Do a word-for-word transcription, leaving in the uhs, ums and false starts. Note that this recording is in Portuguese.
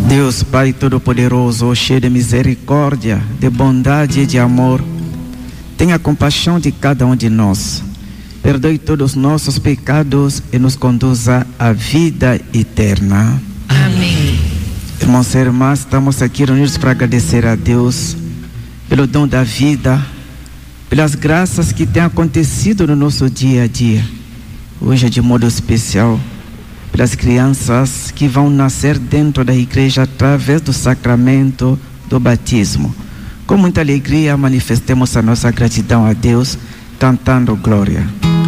Deus Pai Todo-Poderoso, cheio de misericórdia, de bondade e de amor, tenha compaixão de cada um de nós. Perdoe todos os nossos pecados e nos conduza à vida eterna. Amém. Irmãos e irmãs, estamos aqui reunidos para agradecer a Deus pelo dom da vida, pelas graças que têm acontecido no nosso dia a dia. Hoje, de modo especial, pelas crianças que vão nascer dentro da igreja através do sacramento do batismo. Com muita alegria, manifestemos a nossa gratidão a Deus, cantando glória.